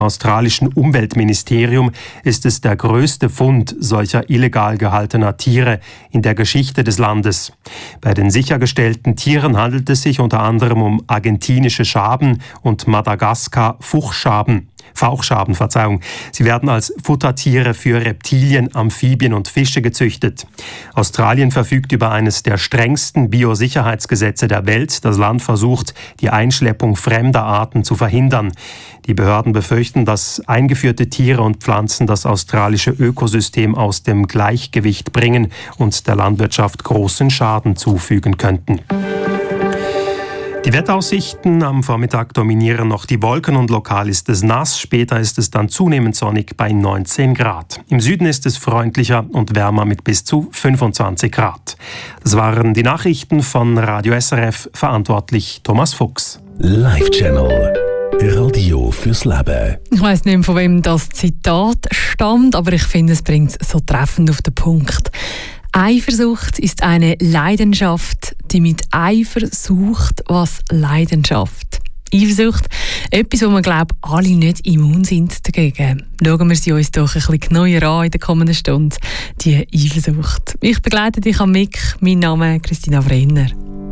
australischen Umweltministerium ist es der größte Fund solcher illegal gehaltener Tiere in der Geschichte des Landes. Bei den sichergestellten Tieren handelt es sich unter anderem um argentinische Schaben und Madagaskar-Fauchschaben. Sie werden als Futtertiere für Reptilien, Amphibien und Fische gezüchtet. Australien verfügt über eines der strengsten Biosicherheitsgesetze der Welt. Das Land versucht, die Einschleppung fremder Arten zu verhindern. Die Behörden befürchten, dass eingeführte Tiere und Pflanzen das australische Ökosystem aus dem Gleichgewicht bringen und der Landwirtschaft großen Schaden zufügen könnten. Die Wetteraussichten: am Vormittag dominieren noch die Wolken und lokal ist es nass. Später ist es dann zunehmend sonnig bei 19 Grad. Im Süden ist es freundlicher und wärmer mit bis zu 25 Grad. Das waren die Nachrichten von Radio SRF, verantwortlich Thomas Fuchs. Live-Channel. Radio fürs Leben. Ich weiss nicht mehr, von wem das Zitat stammt, aber ich finde, es bringt es so treffend auf den Punkt. Eifersucht ist eine Leidenschaft, die mit Eifer sucht, was Leidenschaft. Eifersucht, etwas, wo wir, glaube ich, alle nicht immun sind dagegen. Schauen wir sie uns doch ein bisschen genauer an in der kommenden Stunde, die Eifersucht. Ich begleite dich am Mic. Mein Name ist Christina Brenner.